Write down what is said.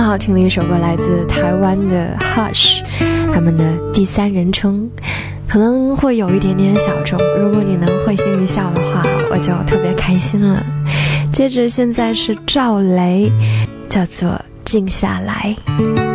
好听的一首歌，来自台湾的 Hush， 他们的第三人称，可能会有一点点小众，如果你能会心一笑的话，我就特别开心了。接着现在是赵雷，叫做静下来。